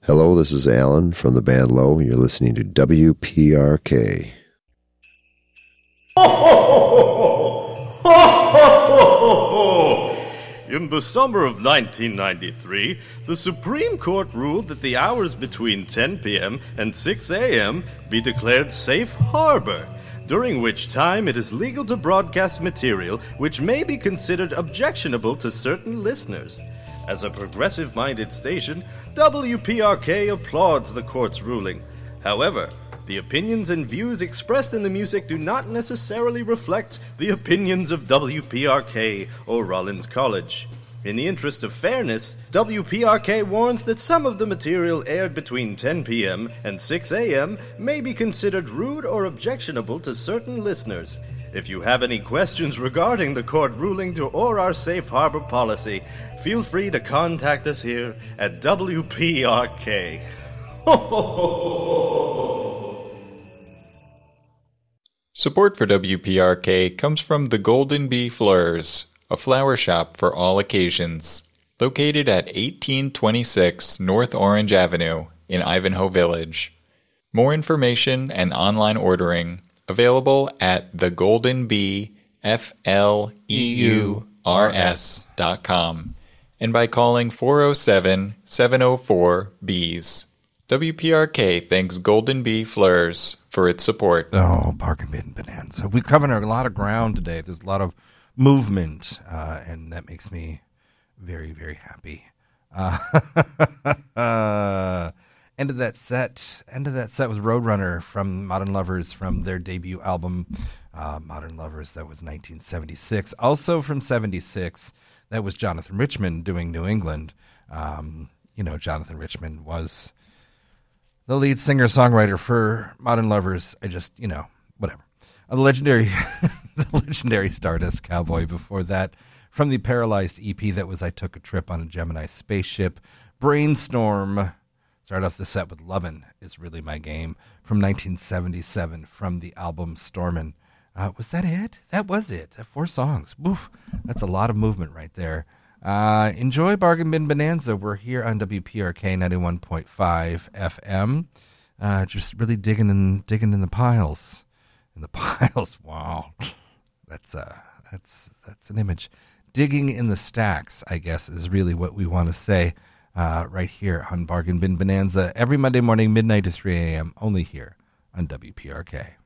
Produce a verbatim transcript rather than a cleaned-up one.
Hello, this is Alan from the band Low. You're listening to W P R K. In the summer of nineteen ninety-three, the Supreme Court ruled that the hours between ten p.m. and six a.m. be declared safe harbor, during which time it is legal to broadcast material which may be considered objectionable to certain listeners. As a progressive-minded station, W P R K applauds the court's ruling. However, the opinions and views expressed in the music do not necessarily reflect the opinions of W P R K or Rollins College. In the interest of fairness, W P R K warns that some of the material aired between ten p.m. and six a.m. may be considered rude or objectionable to certain listeners. If you have any questions regarding the court ruling to or our safe harbor policy, feel free to contact us here at W P R K. Support for W P R K comes from the Golden Bee Fleurs, a flower shop for all occasions, located at eighteen twenty-six North Orange Avenue in Ivanhoe Village. More information and online ordering available at the golden bee fleurs dot com and by calling four oh seven, seven oh four, B E E S. W P R K thanks Golden Bee Fleurs for its support. Oh, Bargain Bin Bonanza. We've covered a lot of ground today. There's a lot of movement, uh, and that makes me very, very happy. Uh, uh, end of that set. End of that set was Roadrunner from Modern Lovers from their debut album, uh, Modern Lovers. That was nineteen seventy-six. Also from seventy-six, that was Jonathan Richman doing New England. Um, you know, Jonathan Richman was the lead singer-songwriter for Modern Lovers. I just, you know, whatever. Uh, the legendary, the legendary Stardust Cowboy before that. From the Paralyzed E P, that was I Took a Trip on a Gemini Spaceship. Brainstorm. Start off the set with Lovin' Is Really My Game from nineteen seventy-seven from the album Stormin'. Uh, was that it? That was it. Four songs. Woof. That's a lot of movement right there. Uh, enjoy Bargain Bin Bonanza. We're here on W P R K ninety-one point five F M. Uh, just really digging in, digging in the piles. In the piles. Wow. That's uh, that's that's an image. Digging in the stacks, I guess, is really what we want to say uh, right here on Bargain Bin Bonanza every Monday morning, midnight to three a.m. only here on W P R K.